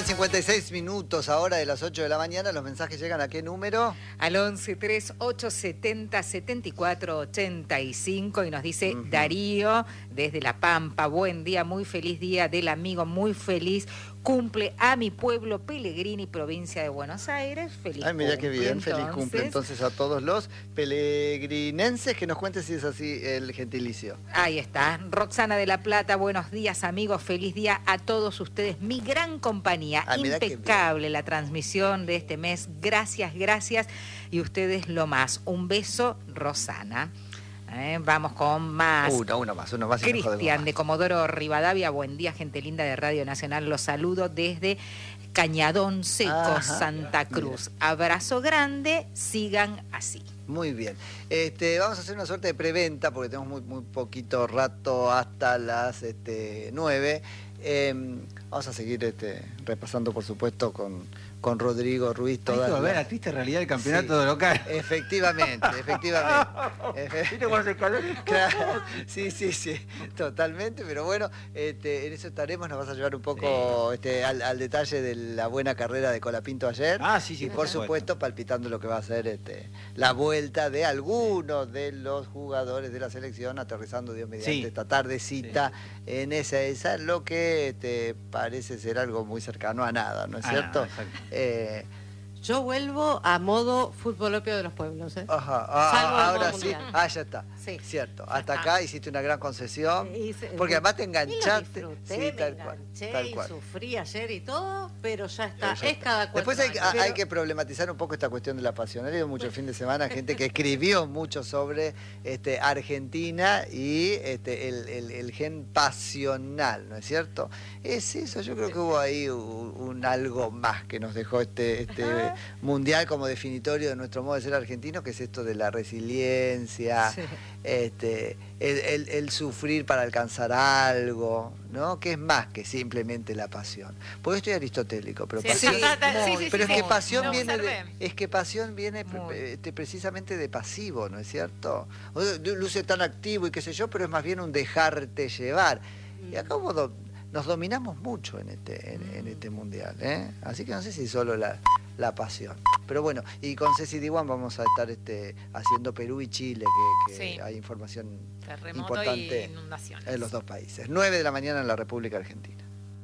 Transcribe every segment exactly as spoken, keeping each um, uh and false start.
cincuenta y seis minutos ahora de las ocho de la mañana. ¿Los mensajes llegan a qué número? Al once tres ocho setenta setenta y cuatro ochenta y cinco y nos dice uh-huh. Darío desde La Pampa. Buen día, muy feliz día del amigo, muy feliz cumple a mi pueblo Pellegrini, provincia de Buenos Aires. Feliz Ay, mira cumple, qué bien, entonces. feliz cumple entonces a todos los pelegrinenses. Que nos cuente si es así el gentilicio. Ahí está. Roxana de La Plata, buenos días amigos, feliz día a todos ustedes. Mi gran compañía, ah, impecable la transmisión de este mes. Gracias, gracias. Y ustedes lo más. Un beso, Rosana. Eh, vamos con más. Uno, uno más, uno más. Cristian de Comodoro Rivadavia, buen día, gente linda de Radio Nacional. Los saludo desde Cañadón Seco, Ajá, Santa Cruz. Mira. Abrazo grande, sigan así. Muy bien. Este, vamos a hacer una suerte de preventa porque tenemos muy, muy poquito rato hasta las este, nueve. Eh, vamos a seguir este, repasando, por supuesto, con, con Rodrigo Ruiz. Hay que ver la triste realidad del campeonato sí, local. Efectivamente, efectivamente. ¿Viste cómo hace calor? Claro, sí, sí, sí, totalmente. Pero bueno, este, en eso estaremos. Nos vas a llevar un poco sí. este, al, al detalle de la buena carrera de Colapinto ayer. Ah, sí, sí. Y por, por supuesto, supuesto, palpitando lo que va a ser este, la vuelta de algunos de los jugadores de la selección, aterrizando Dios mediante sí. esta tardecita sí. en esa, esa, lo que Este, parece ser algo muy cercano a nada, ¿no es ah, cierto? No, eh, Yo vuelvo a modo fútbol opio de los pueblos. ¿eh? Ajá, ah, ahora sí, ah, ya está. Sí. Cierto, hasta ah. acá hiciste una gran concesión, sí, hice, porque además te enganchaste. Sí, tal cual, tal cual. Y sufrí ayer y todo, pero ya está, ya es está. Cada cuatro Después hay, años, hay pero... que problematizar un poco esta cuestión de la pasión. He leído mucho el fin de semana gente que escribió mucho sobre este, Argentina y este, el, el, el gen pasional, ¿no es cierto? Es eso, yo creo que hubo ahí un, un algo más que nos dejó este, este mundial como definitorio de nuestro modo de ser argentino, que es esto de la resiliencia, sí. este, el, el, el sufrir para alcanzar algo, ¿no? Que es más que simplemente la pasión. Porque yo estoy aristotélico, pero, sí, pasión, sí, muy, sí, pero sí, es, sí, que pasión no, viene de, es que pasión viene este, precisamente de pasivo, ¿no es cierto? Luce tan activo y qué sé yo, pero es más bien un dejarte llevar. Y acá hubo do, nos dominamos mucho en este, en, en este mundial, ¿eh? Así que no sé si solo la, la pasión. Pero bueno, y con Ceci Diwan vamos a estar este, haciendo Perú y Chile, que, que sí. hay información Terremoto importante y inundaciones en los dos países. nueve de la mañana en la República Argentina.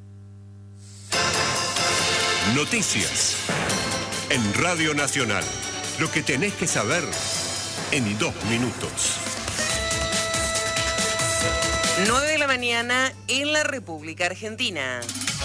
Noticias en Radio Nacional. Lo que tenés que saber en dos minutos. nueve de la mañana en la República Argentina.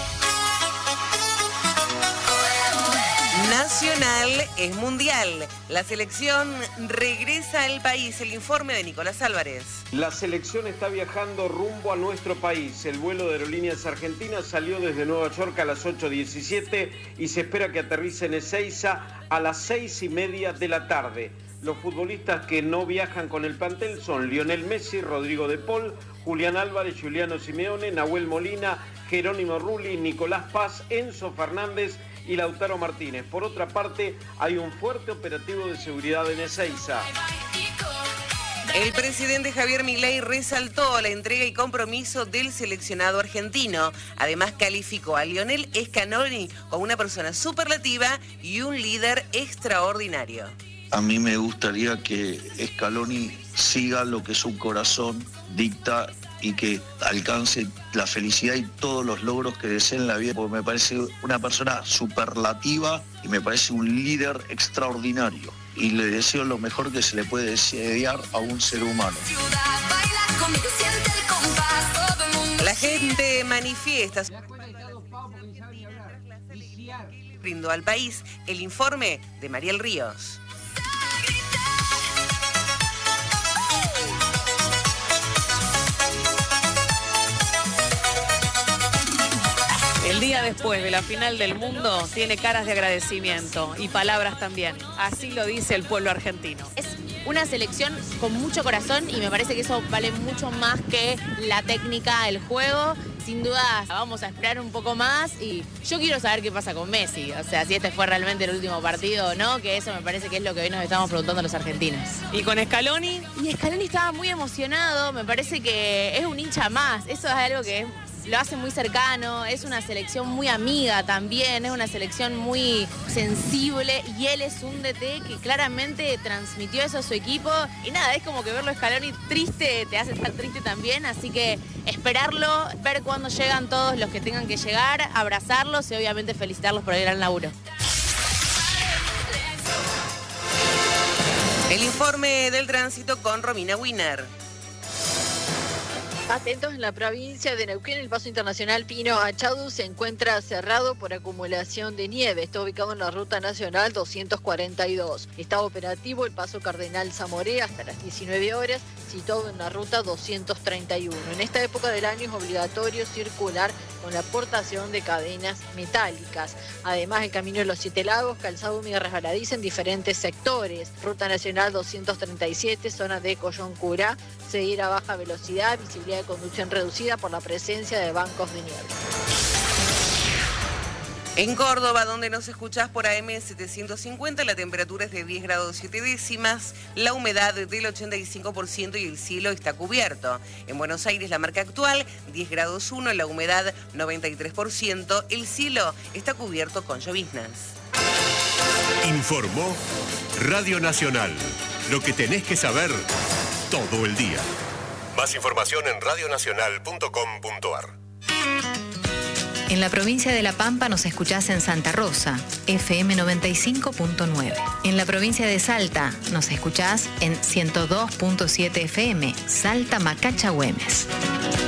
Nacional es mundial. La selección regresa al país. El informe de Nicolás Álvarez. La selección está viajando rumbo a nuestro país. El vuelo de Aerolíneas Argentinas salió desde Nueva York a las ocho diecisiete y se espera que aterrice en Ezeiza a las seis y media de la tarde. Los futbolistas que no viajan con el plantel son Lionel Messi, Rodrigo de Paul, Julián Álvarez, Giuliano Simeone, Nahuel Molina, Jerónimo Rulli, Nicolás Paz, Enzo Fernández y Lautaro Martínez. Por otra parte, hay un fuerte operativo de seguridad en Ezeiza. El presidente Javier Milei resaltó la entrega y compromiso del seleccionado argentino. Además, calificó a Lionel Scaloni como una persona superlativa y un líder extraordinario. A mí me gustaría que Scaloni siga lo que su corazón dicta y que alcance la felicidad y todos los logros que desee en la vida, porque me parece una persona superlativa y me parece un líder extraordinario. Y le deseo lo mejor que se le puede desear a un ser humano. La gente manifiesta brindó al país el informe de Mariel Ríos. El día después de la final del mundo tiene caras de agradecimiento y palabras también. Así lo dice el pueblo argentino. Es una selección con mucho corazón y me parece que eso vale mucho más que la técnica, el juego. Sin duda vamos a esperar un poco más y yo quiero saber qué pasa con Messi. O sea, si este fue realmente el último partido o no, que eso me parece que es lo que hoy nos estamos preguntando los argentinos. ¿Y con Scaloni? Y Scaloni estaba muy emocionado, me parece que es un hincha más. Eso es algo que es lo hace muy cercano, es una selección muy amiga también, es una selección muy sensible y él es un D T que claramente transmitió eso a su equipo y nada, es como que verlo a Scaloni triste te hace estar triste también, así que esperarlo, ver cuándo llegan todos los que tengan que llegar, abrazarlos y obviamente felicitarlos por el gran laburo. El informe del tránsito con Romina Wiener. Atentos, en la provincia de Neuquén, el paso internacional Pino Achadu se encuentra cerrado por acumulación de nieve. Está ubicado en la ruta nacional doscientos cuarenta y dos. Está operativo el paso Cardenal Zamoré hasta las diecinueve horas, situado en la ruta doscientos treinta y uno. En esta época del año es obligatorio circular con la aportación de cadenas metálicas. Además, el camino de los Siete Lagos, calzado húmedo y resbaladiza en diferentes sectores. Ruta nacional doscientos treinta y siete, zona de Coyoncurá, seguir a baja velocidad, visibilidad de conducción reducida por la presencia de bancos de nieve. En Córdoba, donde nos escuchás por A M setecientos cincuenta, la temperatura es de diez grados siete décimas, la humedad del ochenta y cinco por ciento y el cielo está cubierto. En Buenos Aires, la marca actual, diez grados uno, la humedad noventa y tres por ciento, el cielo está cubierto con lloviznas. Informó Radio Nacional. Lo que tenés que saber todo el día. Más información en radionacional punto com punto ar. En la provincia de La Pampa nos escuchás en Santa Rosa, F M noventa y cinco punto nueve. En la provincia de Salta nos escuchás en ciento dos punto siete F M, Salta Macacha Güemes.